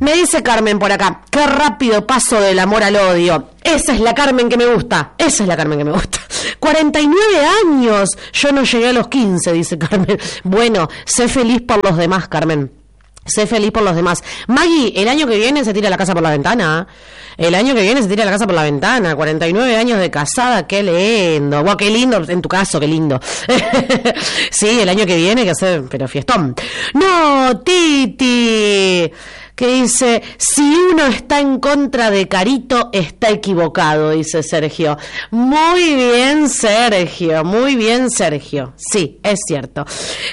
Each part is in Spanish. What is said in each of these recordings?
Me dice Carmen por acá, qué rápido paso del amor al odio. Esa es la Carmen que me gusta, esa es la Carmen que me gusta. 49 años, yo no llegué a los 15, dice Carmen. Bueno, sé feliz por los demás, Carmen. Sé feliz por los demás. Maggie, el año que viene se tira la casa por la ventana. El año que viene se tira la casa por la ventana. 49 años de casada, qué lindo. Wow, qué lindo, en tu caso, qué lindo. Sí, el año que viene hay que hacer, pero fiestón. No, Titi, que dice, si uno está en contra de Carito, está equivocado, dice Sergio. Muy bien, Sergio, muy bien, Sergio. Sí, es cierto.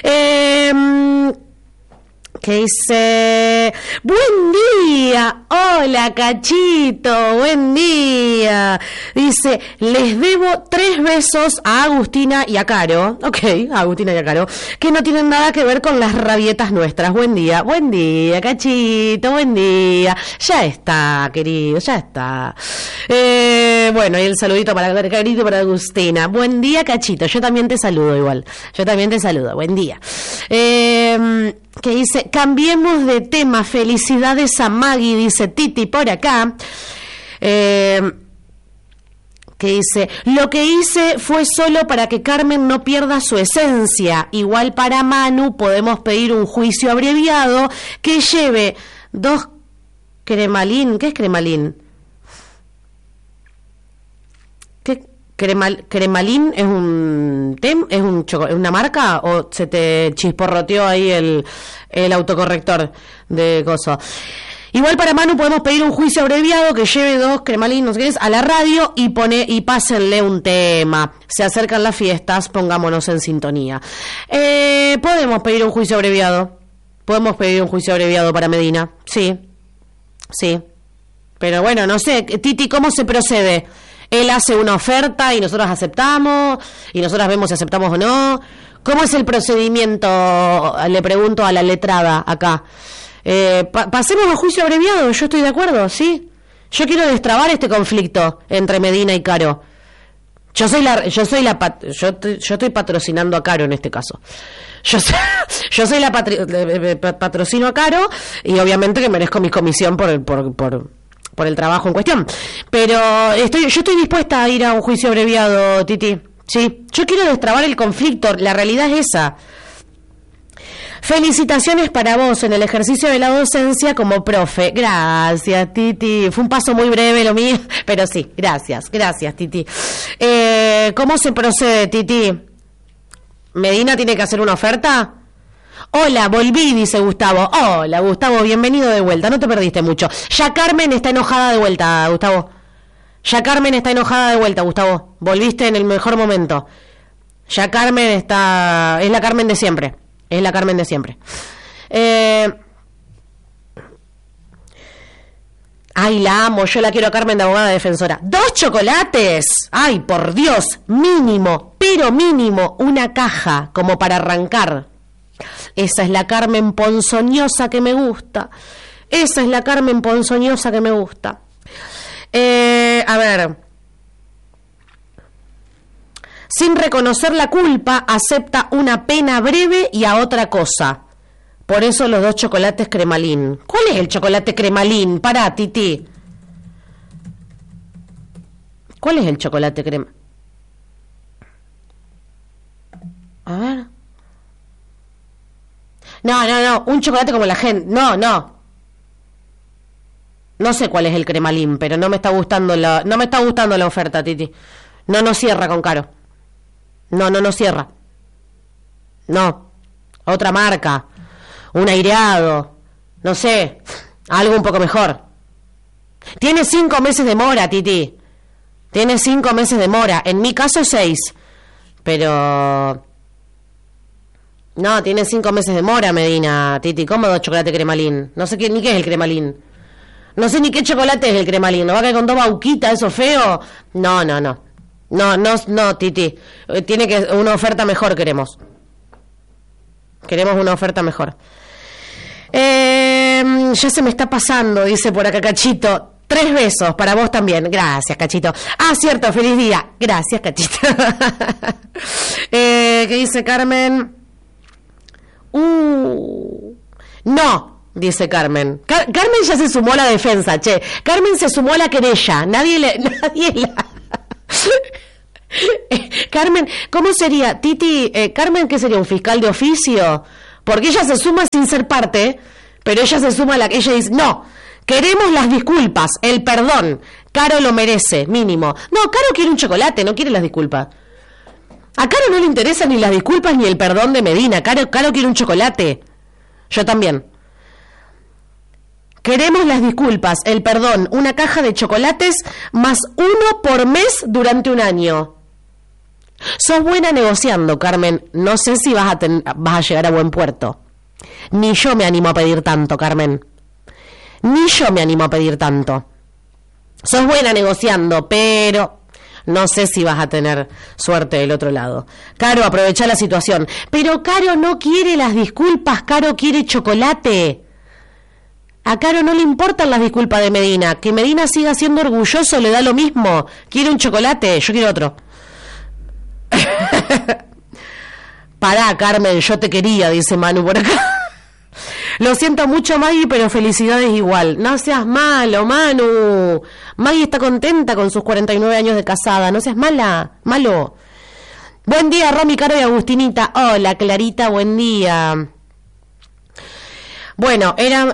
Que dice, buen día, hola Cachito, buen día. Dice, les debo 3 besos a Agustina y a Caro, a Agustina y a Caro, que no tienen nada que ver con las rabietas nuestras. Buen día, Cachito, buen día. Ya está, querido, ya está. Bueno, y el saludito para Carito, para Agustina. Buen día, Cachito, yo también te saludo igual. Yo también te saludo, buen día. Que dice, cambiemos de tema, felicidades a Maggie, dice Titi por acá. Que dice, lo que hice fue solo para que Carmen no pierda su esencia. Igual para Manu podemos pedir un juicio abreviado que lleve 2 cremalín. ¿Qué es cremalín? ¿Cremalín es es una marca o se te chisporroteó ahí el autocorrector de coso? Igual para Manu podemos pedir un juicio abreviado que lleve 2 cremalín, no sé qué es, a la radio y pásenle un tema. Se acercan las fiestas, pongámonos en sintonía. Podemos pedir un juicio abreviado. Podemos pedir un juicio abreviado para Medina. Sí. Pero bueno, no sé, Titi, ¿cómo se procede? Él hace una oferta y nosotros aceptamos, y nosotras vemos si aceptamos o no. ¿Cómo es el procedimiento? Le pregunto a la letrada acá. Pasemos a juicio abreviado, yo estoy de acuerdo, ¿sí? Yo quiero destrabar este conflicto entre Medina y Caro. Yo estoy patrocinando a Caro en este caso. Yo soy la patrocino a Caro y obviamente que merezco mi comisión por el trabajo en cuestión, pero yo estoy dispuesta a ir a un juicio abreviado, Titi. Sí, yo quiero destrabar el conflicto, la realidad es esa. Felicitaciones para vos en el ejercicio de la docencia como profe. Gracias, Titi. Fue un paso muy breve lo mío, pero sí, gracias, Titi. ¿Cómo se procede, Titi? ¿Medina tiene que hacer una oferta? Hola, volví, dice Gustavo. Hola, Gustavo, bienvenido de vuelta, no te perdiste mucho. Ya Carmen está enojada de vuelta, Gustavo. Volviste en el mejor momento. Ya Carmen está... Es la Carmen de siempre. Ay, la amo, yo la quiero a Carmen de abogada defensora. 2 chocolates. Ay, por Dios, mínimo, pero mínimo, una caja, como para arrancar. Esa es la Carmen ponzoñosa que me gusta. A ver. Sin reconocer la culpa, acepta una pena breve y a otra cosa. Por eso los 2 chocolates cremalín. ¿Cuál es el chocolate cremalín? Pará, Titi. ¿Cuál es el chocolate crema? A ver. No, un chocolate como la gente. No sé cuál es el cremalín, pero no me está gustando la oferta, Titi. No cierra con Caro. No cierra. No. Otra marca. Un aireado. No sé. Algo un poco mejor. Tiene 5 meses de mora, Titi. En mi caso 6. Pero... No, tiene 5 meses de mora, Medina, Titi. ¿Cómo 2 chocolate cremalín? No sé ni qué es el cremalín. No sé ni qué chocolate es el cremalín. ¿No va a caer con 2 bauquitas, eso feo? No, Titi. Tiene que... Una oferta mejor queremos. Queremos una oferta mejor. Ya se me está pasando, dice por acá Cachito. 3 besos para vos también. Gracias, Cachito. Ah, cierto, feliz día. Gracias, Cachito. ¿Qué dice Carmen? No, dice Carmen. Carmen ya se sumó a la defensa, che. Carmen se sumó a la querella. Nadie la... Carmen, ¿cómo sería? Titi, Carmen, ¿qué sería? ¿Un fiscal de oficio? Porque ella se suma sin ser parte, pero ella se suma a la... Ella dice, no, queremos las disculpas, el perdón. Caro lo merece, mínimo. No, Caro quiere un chocolate, no quiere las disculpas. A Caro no le interesan ni las disculpas ni el perdón de Medina. Caro quiere un chocolate. Yo también. Queremos las disculpas, el perdón, una caja de chocolates más 1 por mes durante un año. Sos buena negociando, Carmen. No sé si vas a llegar a buen puerto. Ni yo me animo a pedir tanto, Carmen. Ni yo me animo a pedir tanto. Sos buena negociando, pero no sé si vas a tener suerte del otro lado. Caro, aprovecha la situación. Pero Caro no quiere las disculpas, Caro quiere chocolate. A Caro no le importan las disculpas de Medina. Que Medina siga siendo orgulloso le da lo mismo. Quiere un chocolate, yo quiero otro. Pará, Carmen, yo te quería, dice Manu por acá. Lo siento mucho, Maggie, pero felicidades igual. No seas malo, Manu. Maggie está contenta con sus 49 años de casada. No seas malo. Buen día, Romy, Caro y Agustinita. Hola, Clarita, buen día. Bueno,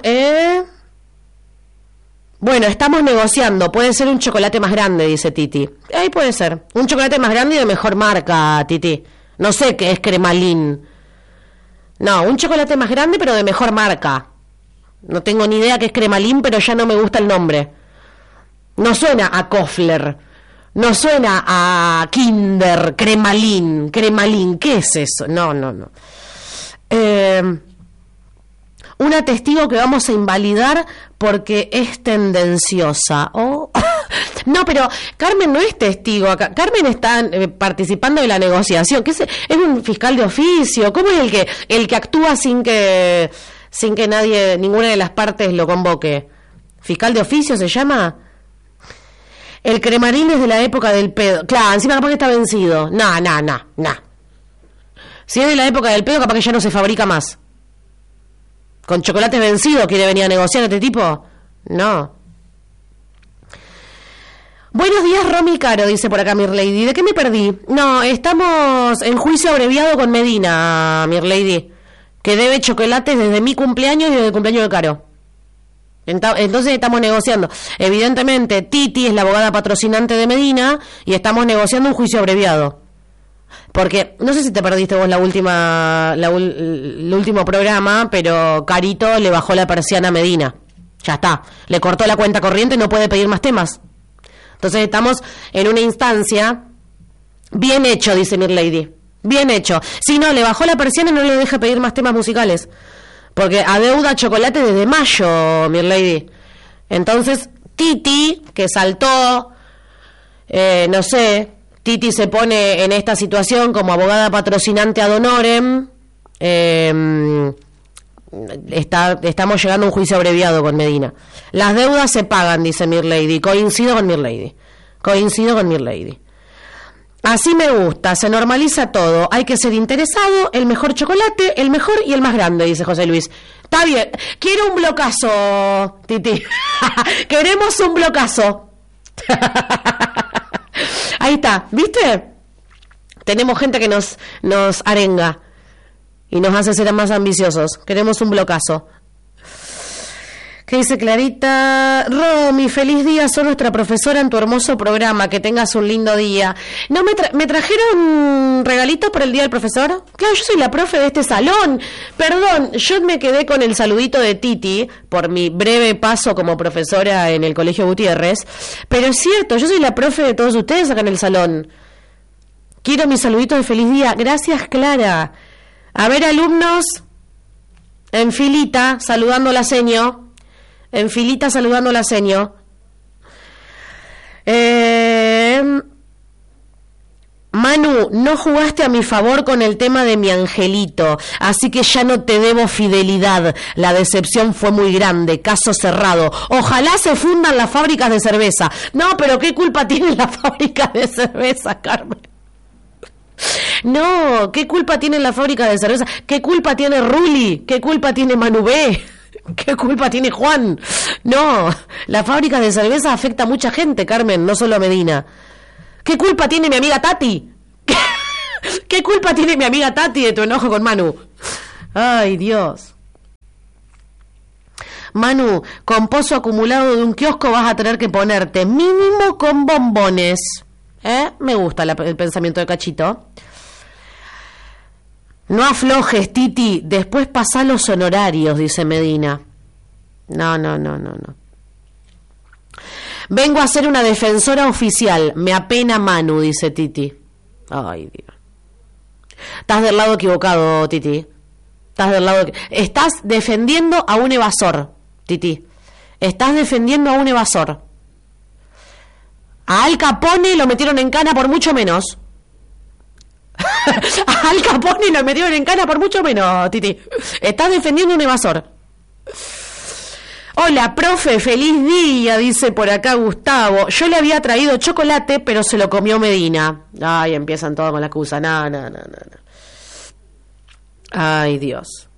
Bueno, estamos negociando. Puede ser un chocolate más grande, dice Titi. Ahí puede ser. Un chocolate más grande y de mejor marca, Titi. No sé qué es Cremalín. No, un chocolate más grande pero de mejor marca. No tengo ni idea qué es Cremalín, pero ya no me gusta el nombre. No suena a Kofler. No suena a Kinder. Cremalín. ¿Qué es eso? No. Una testigo que vamos a invalidar porque es tendenciosa. Oh. No, pero Carmen no es testigo acá. Carmen está participando de la negociación. ¿Qué es un fiscal de oficio? ¿Cómo es el que actúa sin que nadie, ninguna de las partes lo convoque? ¿Fiscal de oficio se llama? El Cremarín es de la época del pedo. Claro, encima capaz que está vencido. No. Si es de la época del pedo, capaz que ya no se fabrica más. ¿Con chocolate vencido quiere venir a negociar este tipo? No. Buenos días, Romy Caro, dice por acá Mirlady. ¿De qué me perdí? No, estamos en juicio abreviado con Medina, Mirlady, que debe chocolates desde mi cumpleaños y desde el cumpleaños de Caro. Entonces estamos negociando. Evidentemente, Titi es la abogada patrocinante de Medina y estamos negociando un juicio abreviado. Porque, no sé si te perdiste vos el último programa, pero Carito le bajó la persiana a Medina. Ya está. Le cortó la cuenta corriente y no puede pedir más temas. Entonces estamos en una instancia. Bien hecho, dice Mirlady. Bien hecho. Si no, le bajó la persiana y no le deja pedir más temas musicales. Porque adeuda chocolate desde mayo, Mirlady. Entonces, Titi, que saltó, no sé... Titi se pone en esta situación como abogada patrocinante ad honorem. Estamos llegando a un juicio abreviado con Medina. Las deudas se pagan, dice Mirlady. Coincido con Mirlady. Así me gusta, se normaliza todo. Hay que ser interesado, el mejor chocolate, el mejor y el más grande, dice José Luis. Está bien, quiero un blocazo, Titi. Queremos un blocazo. Ahí está, ¿viste? Tenemos gente que nos arenga y nos hace ser más ambiciosos. Queremos un blocazo. ¿Qué dice Clarita? Romy, feliz día, sos nuestra profesora en tu hermoso programa, que tengas un lindo día. ¿No me trajeron regalitos por el día del profesor? Claro, yo soy la profe de este salón. Perdón, yo me quedé con el saludito de Titi por mi breve paso como profesora en el Colegio Gutiérrez, pero es cierto, yo soy la profe de todos ustedes acá en el salón. Quiero mi saludito de feliz día. Gracias, Clara. A ver, alumnos, en filita, saludando a la seño. En filita saludando a la seño. Manu, no jugaste a mi favor con el tema de mi angelito, así que ya no te debo fidelidad. La decepción fue muy grande, caso cerrado. Ojalá se fundan las fábricas de cerveza. No, pero ¿qué culpa tiene la fábrica de cerveza, Carmen? No, ¿qué culpa tiene la fábrica de cerveza? ¿Qué culpa tiene Ruli? ¿Qué culpa tiene Manu B? ¿Qué culpa tiene Juan? No, la fábrica de cerveza afecta a mucha gente, Carmen, no solo a Medina. ¿Qué culpa tiene mi amiga Tati? ¿Qué culpa tiene mi amiga Tati de tu enojo con Manu? Ay, Dios. Manu, con pozo acumulado de un kiosco vas a tener que ponerte mínimo con bombones. Me gusta el pensamiento de Cachito. No aflojes, Titi, después pasá los honorarios, dice Medina. No. Vengo a ser una defensora oficial, me apena Manu, dice Titi. Ay, Dios. Estás del lado equivocado, Titi. Estás defendiendo a un evasor, Titi. Estás defendiendo a un evasor. A Al Capone lo metieron en cana por mucho menos. A Al Capone lo metieron en cana por mucho menos, Titi. Estás defendiendo a un evasor. Hola, profe, feliz día, dice por acá Gustavo. Yo le había traído chocolate, pero se lo comió Medina. Ay, empiezan todos con la excusa. No. Ay, Dios.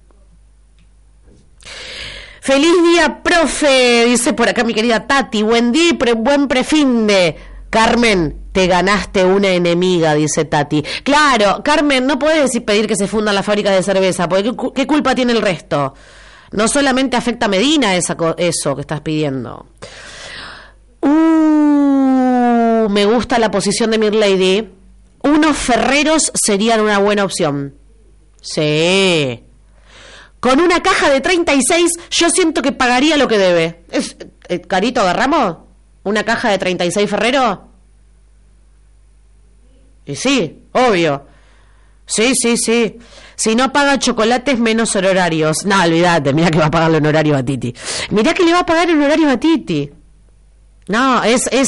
Feliz día, profe, dice por acá mi querida Tati. Buen día y buen prefinde. Carmen, te ganaste una enemiga, dice Tati. Claro, Carmen, no puedes pedir que se funda la fábrica de cerveza, porque ¿qué culpa tiene el resto? No solamente afecta a Medina eso que estás pidiendo. Me gusta la posición de Mirlady. Unos ferreros serían una buena opción. Sí. Con una caja de 36 yo siento que pagaría lo que debe. Carito, ¿agarramos? ¿Una caja de 36 ferreros? Y sí, obvio. Sí. Si no paga chocolates, menos honorarios. No, olvídate, mira que va a pagarle honorarios a Titi. Mirá que le va a pagar honorarios a Titi. No,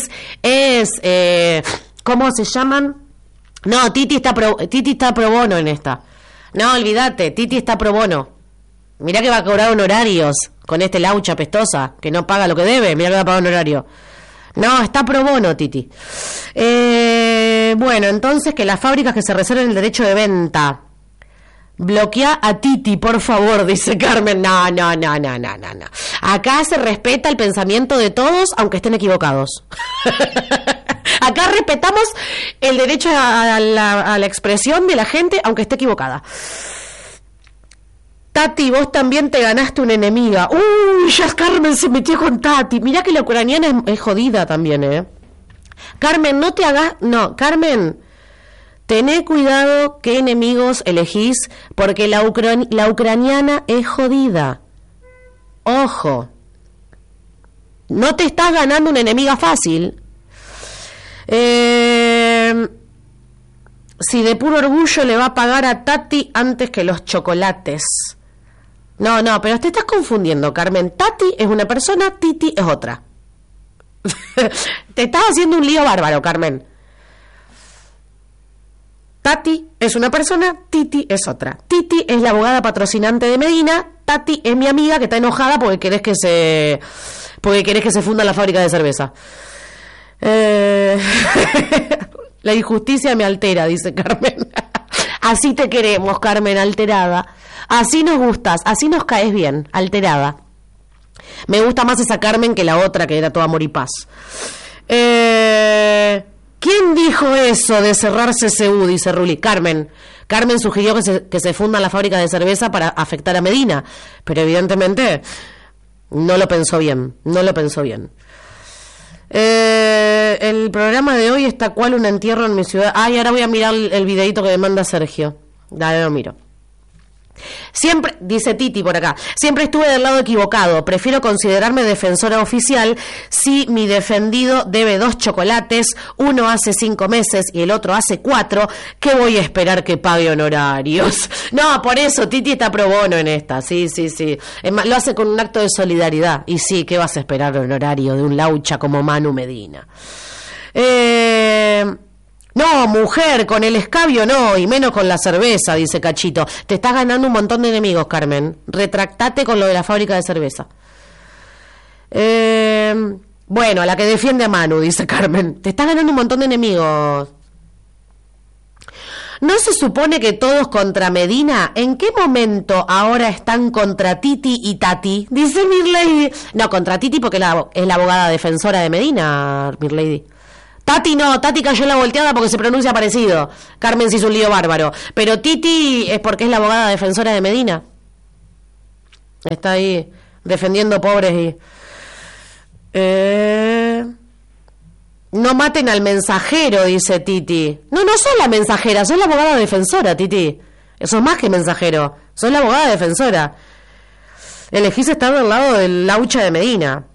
¿cómo se llaman? No, Titi está pro bono en esta. No, olvídate, Titi está pro bono. Mirá que va a cobrar honorarios con este laucha pestosa, que no paga lo que debe, mirá que va a pagar honorario. No, está pro bono, Titi. Bueno, entonces que las fábricas que se reserven el derecho de venta. Bloquea a Titi, por favor, dice Carmen. No. Acá se respeta el pensamiento de todos, aunque estén equivocados. Acá respetamos el derecho a la expresión de la gente, aunque esté equivocada. Tati, vos también te ganaste una enemiga. Uy, ya Carmen se metió con Tati. Mirá que la ucraniana es jodida también, Carmen, no te hagas... No, Carmen, tené cuidado qué enemigos elegís, porque la ucraniana es jodida. Ojo. No te estás ganando una enemiga fácil. Si de puro orgullo le va a pagar a Tati antes que los chocolates. No, pero te estás confundiendo, Carmen. Tati es una persona, Titi es otra. Te estás haciendo un lío bárbaro, Carmen. Tati es una persona, Titi es otra. Titi es la abogada patrocinante de Medina. Tati es mi amiga que está enojada porque querés que se funda la fábrica de cerveza. La injusticia me altera, dice Carmen. Así te queremos, Carmen, alterada. Así nos gustas, así nos caes bien, alterada. Me gusta más esa Carmen que la otra, que era toda amor y paz. ¿Quién dijo eso de cerrar CCU? Dice Ruli. Carmen sugirió que se funda la fábrica de cerveza para afectar a Medina, pero evidentemente no lo pensó bien. El programa de hoy está cual un entierro en mi ciudad. Ay, ahora voy a mirar el videito que me manda Sergio. Dale, lo miro. Siempre, dice Titi por acá, siempre estuve del lado equivocado. Prefiero considerarme defensora oficial si mi defendido debe 2 chocolates, uno hace 5 meses y el otro hace 4. ¿Qué voy a esperar que pague honorarios? No, por eso Titi está pro bono en esta. Sí. Es más, lo hace con un acto de solidaridad. Y sí, ¿qué vas a esperar honorario de un laucha como Manu Medina? No, mujer, con el escabio no, y menos con la cerveza, dice Cachito. Te estás ganando un montón de enemigos, Carmen. Retractate con lo de la fábrica de cerveza. Bueno, a la que defiende a Manu, dice Carmen. Te estás ganando un montón de enemigos. ¿No se supone que todos contra Medina? ¿En qué momento ahora están contra Titi y Tati? Dice Mirlady. No, contra Titi porque es la abogada defensora de Medina, Mirlady. Tati no, Tati cayó en la volteada porque se pronuncia parecido. Carmen se hizo un lío bárbaro. Pero Titi es porque es la abogada defensora de Medina. Está ahí defendiendo pobres y... No maten al mensajero, dice Titi. No, no sos la mensajera, sos la abogada defensora, Titi. Eso es más que mensajero, sos la abogada defensora. Elegís estar del lado del laucha de Medina.